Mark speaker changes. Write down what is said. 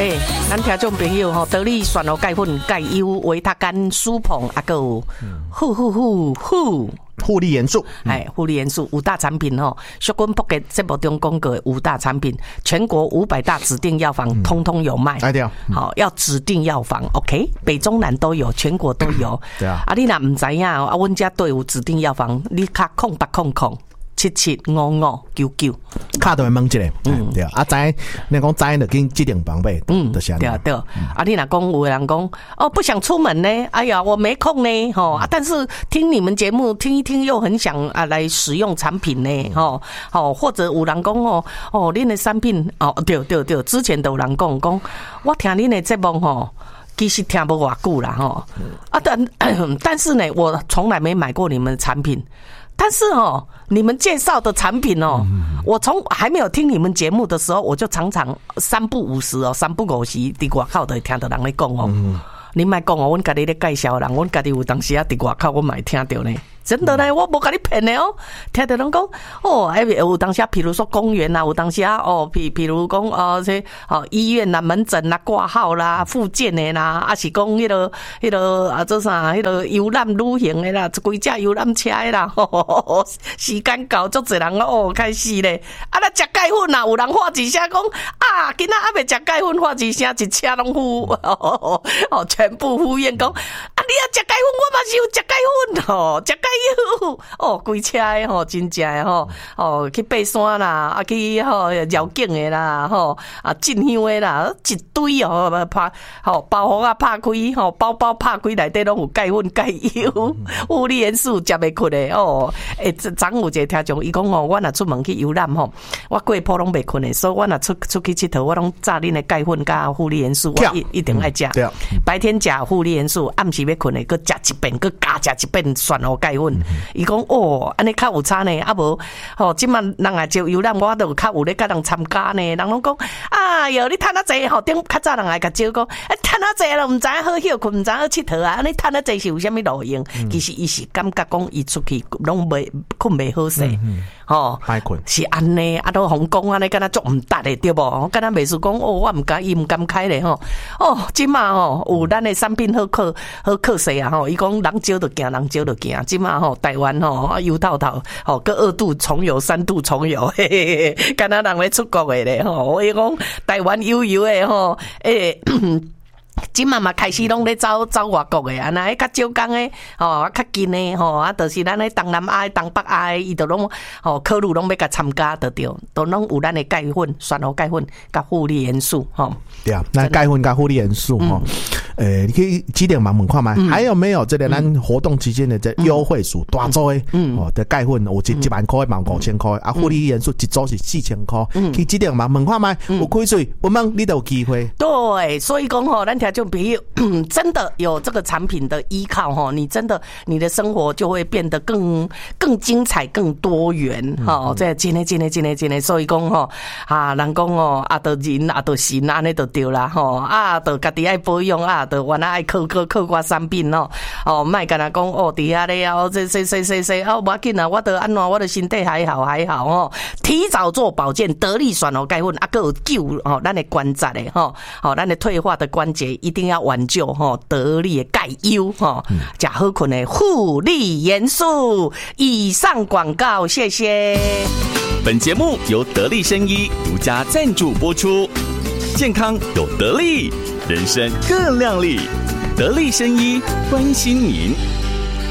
Speaker 1: 咱听众朋友吼，得力选哦钙粉、钙优、维他甘、舒膨，还有
Speaker 2: 护理元素，
Speaker 1: 护理元素5大产品吼，小滚扑嘅节目中讲过5大产品，全国500大指定药房通通有卖。
Speaker 2: 对啊，
Speaker 1: 好，要指定药房 ，OK， 北中南都有，全国都有。
Speaker 2: 对啊，
Speaker 1: 你若唔知影啊，阮家都有指定药房，你卡0800775599，
Speaker 2: 卡都会问一下，对啊，知你讲知就跟指定房呗，就是
Speaker 1: 对。你若讲有人讲不想出门呢，哎呀，我没空呢，但是听你们节目听一听又很想来使用产品呢，或者有人讲恁的产品对，之前都有人讲我听恁的节目其实听不偌久啦但是呢，我从来没买过你们的产品。但是你们介绍的产品我从还没有听你们节目的时候，我就常常3不5时3不5时伫外口就会听到人咧讲你莫讲阮家己咧介绍人，阮家己有当时伫外口我嘛会听到呢。真的呢，我无甲你骗的听到人讲有当时譬如说公园有当时譬如讲医院啦、门诊啦、挂号啦、复健的啦，是讲迄个做啥迄个游览旅行的啦，规只游览车的啦，时间到足侪人开始咧。咱食钙粉啦，有人喊一声讲今仔还未食钙粉，喊一声一车拢全部敷衍讲你要食钙粉，我嘛是有食钙粉食钙油规车的真正的去爬山啦，去绕境的啦，进香的啦，一堆拍包袱拍开包拍开内底拢有钙粉钙油，护理元素食袂困的昨有一个听众伊讲我若出门去游览我过坡拢袂困的，所以我若出去佚佗，我拢炸恁的钙粉加护理元素，我一定爱食。白天食护理元素，暗时要困的，佮食一遍，佮加食一遍选好钙粉。伊讲安尼较有差呢，无即满人也招游览，我都较有咧甲人参加呢。人拢讲哟，你趁啊济顶较早人来甲招讲，趁啊济咯，毋知影好休困，毋知影好佚佗啊，安尼趁啊济是有啥物路用？其实伊是感觉讲伊出去拢困袂好势，歹困是安尼，都红讲安尼，敢若足毋值的对无？敢若袂输讲我毋敢，伊毋敢开咧即满有咱的产品好克势啊伊讲人招就惊，人招就惊，即满台湾油透透个2度重游、3度重游，敢若人咧出国的咧我伊讲台湾油的即嘛开始拢咧走外国的，那较少工的较近的就是咱咧东南亚、东北亚，伊都拢科鲁拢要甲参加得着，都拢有咱的钙粉、选好钙粉甲护理元素
Speaker 2: 对啊，那钙粉甲护理元素你可以指定问看嘛，还有没有这个咱活动期间的这优惠数大组的钙粉有1万块嘛，5000块护理元素一组是4000块，去指定问看嘛，有开水我问你都有机会。
Speaker 1: 对，所以讲咱听众朋友真的有这个产品的依靠你真的你的生活就会变得更精彩、更多元这真的，所以讲人讲就人就神安尼就对啦就家己爱保养就原来爱靠我产品莫干那讲伫遐咧这无要紧啊，我就安怎我的身体还好提早做保健，得力选好钙粉还有救咱的关节的咱的退化的关节一定要挽救得力的钙优吃好困的护理元素。以上广告，谢谢。
Speaker 3: 本节目由得力生医独家赞助播出，健康有得力，人生更亮丽。得力生医关心您。